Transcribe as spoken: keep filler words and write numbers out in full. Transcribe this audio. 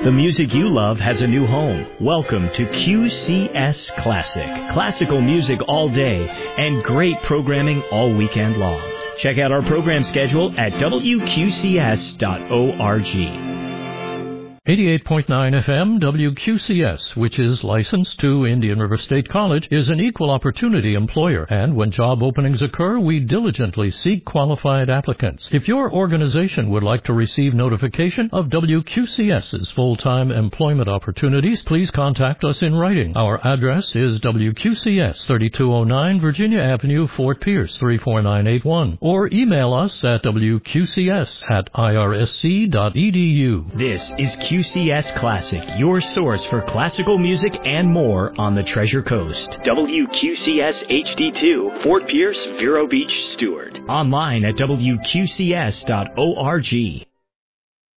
The music you love has a new home. Welcome to Q C S Classic. Classical music all day and great programming all weekend long. Check out our program schedule at W Q C S dot org. eighty-eight point nine F M W Q C S, which is licensed to Indian River State College, is an equal opportunity employer, and when job openings occur, we diligently seek qualified applicants. If your organization would like to receive notification of WQCS's full-time employment opportunities, please contact us in writing. Our address is W Q C S, thirty-two oh nine Virginia Avenue, Fort Pierce, three four nine eight one, or email us at W Q C S at I R S C dot E D U. This is Q C S Classic, your source for classical music and more on the Treasure Coast. W Q C S H D two, Fort Pierce, Vero Beach, Stewart. Online at W Q C S dot org.